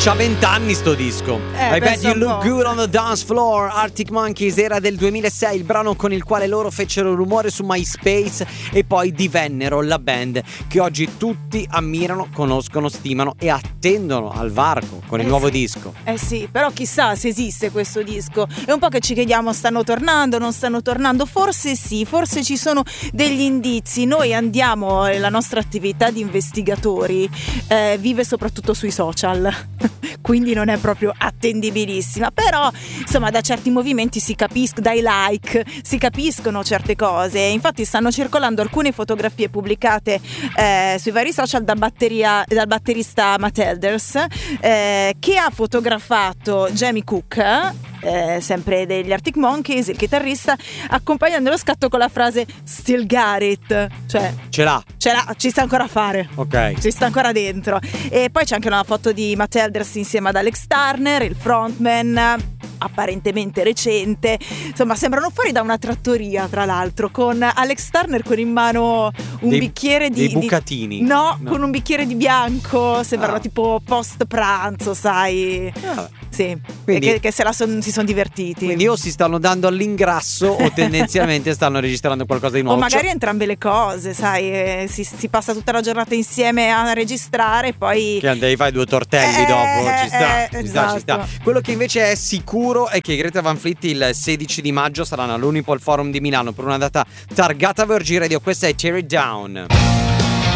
C'ha 20 anni sto disco. I bet you look good on the dance floor. Arctic Monkeys era del 2006, il brano con il quale loro fecero rumore su MySpace e poi divennero la band che oggi tutti ammirano, conoscono, stimano e attendono al varco con il nuovo disco. Sì, però chissà se esiste questo disco. È un po' che ci chiediamo, stanno tornando, non stanno tornando? Forse sì, forse ci sono degli indizi. Noi andiamo, la nostra attività di investigatori vive soprattutto sui social. Quindi non è proprio attendibilissima, però insomma da certi movimenti si capiscono, dai like si capiscono certe cose. Infatti stanno circolando alcune fotografie pubblicate sui vari social dal batterista Matt Helders, che ha fotografato Jamie Cook, sempre degli Arctic Monkeys, il chitarrista, accompagnando lo scatto con la frase "Still got it", cioè ce l'ha, ci sta ancora a fare, ok, ci sta ancora dentro. E poi c'è anche una foto di Matt Helders insieme ad Alex Turner, il frontman, apparentemente recente. Insomma, sembrano fuori da una trattoria, tra l'altro, con Alex Turner con in mano un bicchiere di bucatini. No, con un bicchiere di bianco. Sembrano tipo post pranzo, sai. Sì, quindi, che si sono divertiti. Quindi o si stanno dando all'ingrasso o tendenzialmente stanno registrando qualcosa di nuovo. O magari entrambe le cose, sai, si passa tutta la giornata insieme a registrare e poi che devi fare 2 tortelli dopo. Ci sta. Quello che invece è sicuro è che Greta Van Fleet il 16 di maggio saranno all'Unipol Forum di Milano per una data targata Virgin Radio. Questa è Tear It Down.